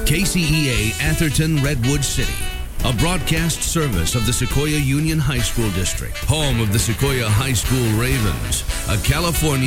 KCEA Atherton Redwood City, a broadcast service of the Sequoia Union High School District, home of the Sequoia High School Ravens, a California